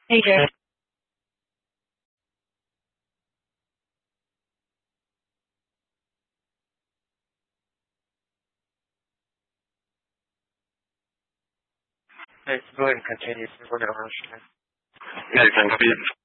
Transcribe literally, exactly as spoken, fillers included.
Hey, Jeff. Hey, go ahead and continue. We're going to rush. Yeah, you can speak.